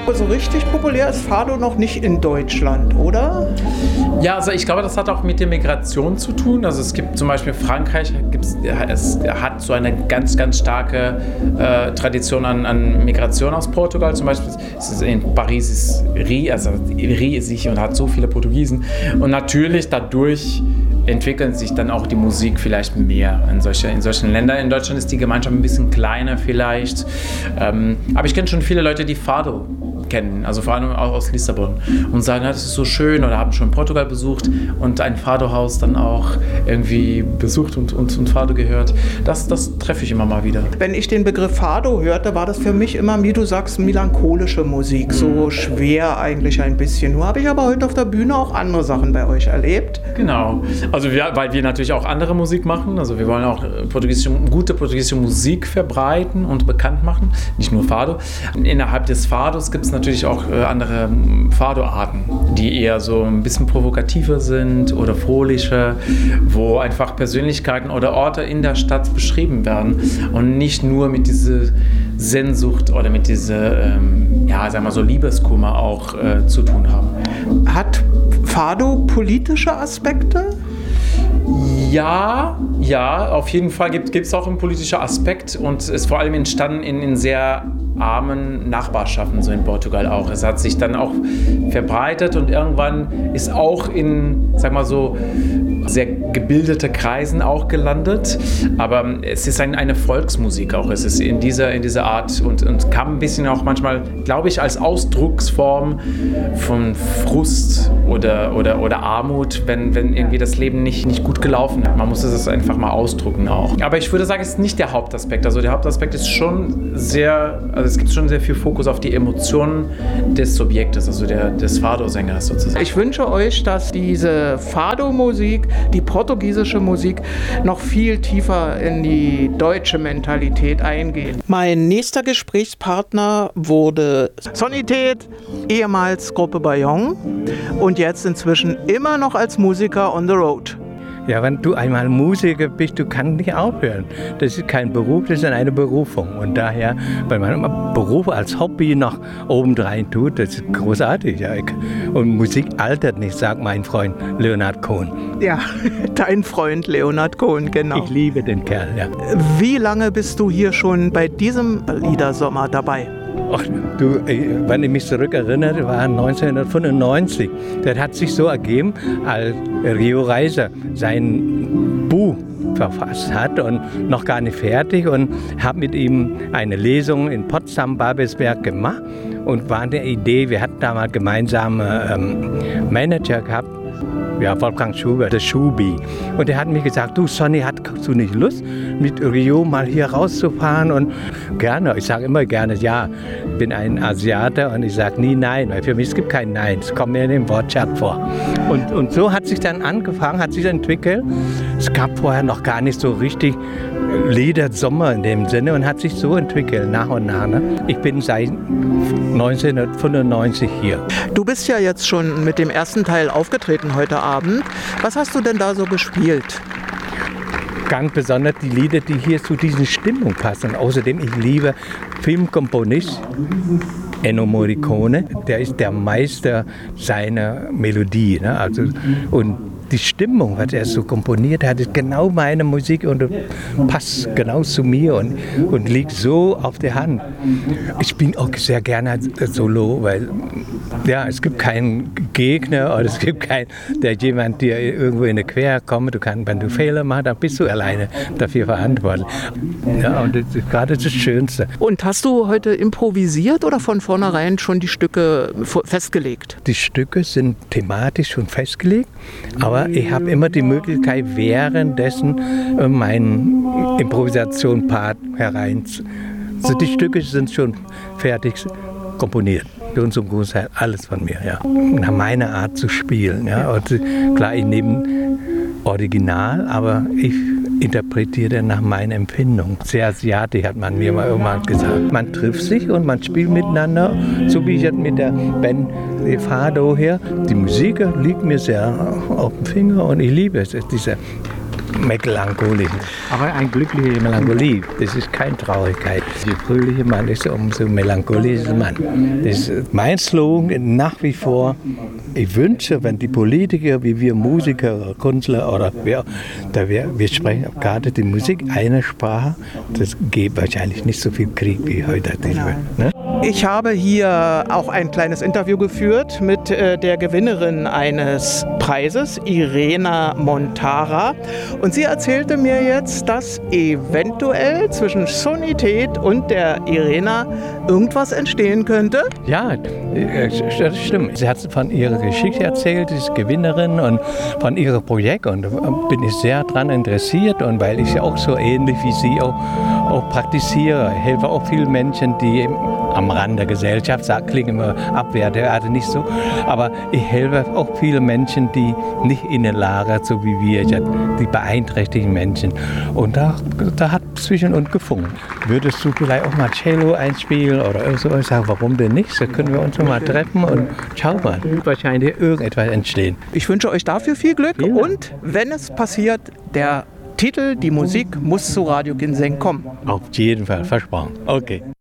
glaube, so richtig populär ist Fado noch nicht in Deutschland, oder? Ja, also ich glaube, das hat auch mit der Migration zu tun. Also es gibt zum Beispiel Frankreich, es hat so eine ganz, ganz starke Tradition an Migration aus Portugal. Zum Beispiel in Paris ist riesig und hat so viele Portugiesen. Und natürlich dadurch entwickeln sich dann auch die Musik vielleicht mehr in solchen Ländern. In Deutschland ist die Gemeinschaft ein bisschen kleiner vielleicht. Aber ich kenne schon viele Leute, die Fado kennen, also vor allem auch aus Lissabon und sagen, das ist so schön, oder haben schon Portugal besucht und ein Fado-Haus dann auch irgendwie besucht und Fado gehört. Das treffe ich immer mal wieder. Wenn ich den Begriff Fado hörte, war das für mich immer, wie du sagst, melancholische Musik, so schwer eigentlich ein bisschen. Nur habe ich aber heute auf der Bühne auch andere Sachen bei euch erlebt. Genau, also weil wir natürlich auch andere Musik machen, also wir wollen auch gute portugiesische Musik verbreiten und bekannt machen, nicht nur Fado. Innerhalb des Fados gibt es natürlich auch andere Fado-Arten, die eher so ein bisschen provokativer sind oder fröhlicher, wo einfach Persönlichkeiten oder Orte in der Stadt beschrieben werden und nicht nur mit dieser Sehnsucht oder mit dieser, sagen wir so, Liebeskummer auch zu tun haben. Hat Fado politische Aspekte? Ja, auf jeden Fall gibt es auch einen politischen Aspekt und ist vor allem entstanden in sehr armen Nachbarschaften, so in Portugal auch. Es hat sich dann auch verbreitet und irgendwann ist auch in, sag mal so, sehr gebildete Kreisen auch gelandet, aber es ist eine Volksmusik auch. Es ist in dieser Art und kam ein bisschen auch manchmal, glaube ich, als Ausdrucksform von Frust oder Armut, wenn irgendwie das Leben nicht gut gelaufen hat. Man muss es einfach mal ausdrucken auch. Aber ich würde sagen, es ist nicht der Hauptaspekt. Also der Hauptaspekt ist schon es gibt schon sehr viel Fokus auf die Emotionen des Subjektes, also des Fado-Sängers sozusagen. Ich wünsche euch, dass diese Fado-Musik, die portugiesische Musik, noch viel tiefer in die deutsche Mentalität eingeht. Mein nächster Gesprächspartner wurde Sonität, ehemals Gruppe Bayong und jetzt inzwischen immer noch als Musiker on the road. Ja, wenn du einmal Musiker bist, du kannst nicht aufhören. Das ist kein Beruf, das ist eine Berufung. Und daher, wenn man Beruf als Hobby noch obendrein tut, das ist großartig. Ja. Und Musik altert nicht, sagt mein Freund Leonard Cohen. Ja, dein Freund Leonard Cohen, genau. Ich liebe den Kerl, ja. Wie lange bist du hier schon bei diesem Liedersommer dabei? Ach, du, wenn ich mich zurückerinnere, war 1995. Das hat sich so ergeben, als Rio Reiser sein Buch verfasst hat und noch gar nicht fertig und habe mit ihm eine Lesung in Potsdam-Babelsberg gemacht und war der Idee, wir hatten damals gemeinsame Manager gehabt, ja, Wolfgang Schubert, der Schubi. Und er hat mir gesagt, du Sonny, hast du nicht Lust, mit Rio mal hier rauszufahren? Und gerne, ich sage immer gerne ja. Ich bin ein Asiate und ich sage nie nein, weil für mich es gibt kein Nein, es kommt mir in dem Wortschatz vor. Und so hat sich dann angefangen, hat sich entwickelt. Es gab vorher noch gar nicht so richtig Liedersommer in dem Sinne und hat sich so entwickelt, nach und nach. Ne? Ich bin seit 1995 hier. Du bist ja jetzt schon mit dem ersten Teil aufgetreten heute Abend. Was hast du denn da so gespielt? Ganz besonders die Lieder, die hier zu dieser Stimmung passen. Außerdem, ich liebe Filmkomponist Ennio Morricone. Der ist der Meister seiner Melodie. Ne? Also, und die Stimmung, was er so komponiert hat, ist genau meine Musik und passt genau zu mir und liegt so auf der Hand. Ich bin auch sehr gerne solo, weil ja, es gibt keinen Gegner oder es gibt keinen, der jemand dir irgendwo in die Quere kommt. Wenn du Fehler machst, dann bist du alleine dafür verantwortlich. Ja, und das ist gerade das Schönste. Und hast du heute improvisiert oder von vornherein schon die Stücke festgelegt? Die Stücke sind thematisch schon festgelegt, aber ich habe immer die Möglichkeit, währenddessen meinen Improvisationspart herein. Also die Stücke sind schon fertig komponiert. Und zum Großteil alles von mir, ja. Nach meiner Art zu spielen, ja. Und klar, ich nehme Original, aber ich interpretiere nach meiner Empfindung. Sehr asiatisch, hat man mir mal irgendwann gesagt. Man trifft sich und man spielt miteinander, so wie jetzt mit der Band Fado hier. Die Musik liegt mir sehr auf dem Finger und ich liebe es, diese melancholisch. Aber eine glückliche Melancholie, das ist keine Traurigkeit. Je fröhlicher man ist, umso melancholischer Mann. Das ist mein Slogan nach wie vor. Ich wünsche, wenn die Politiker, wie wir Musiker oder Künstler oder wir sprechen gerade die Musik eine Sprache, das gibt wahrscheinlich nicht so viel Krieg wie heute. Ne? Ich habe hier auch ein kleines Interview geführt mit der Gewinnerin eines Preises, Irena Montara. Und sie erzählte mir jetzt, dass eventuell zwischen Sonität und der Irena irgendwas entstehen könnte. Ja, das stimmt. Sie hat von ihrer Geschichte erzählt, sie ist Gewinnerin und von ihrem Projekt. Und da bin ich sehr daran interessiert. Und weil ich auch so ähnlich wie sie auch praktiziere, helfe auch vielen Menschen, die am Rand der Gesellschaft, klingt immer abwertend, nicht so, aber ich helfe auch viele Menschen, die nicht in der Lage, so wie wir, die beeinträchtigten Menschen. Und da hat zwischen uns gefunkt. Würdest du vielleicht auch mal Cello einspielen oder so? Ich sage, warum denn nicht? So können wir uns mal treffen und schau mal, wahrscheinlich irgendetwas entstehen. Ich wünsche euch dafür viel Glück und wenn es passiert, der Titel, die Musik muss zu Radio Ginseng kommen. Auf jeden Fall, versprochen. Okay.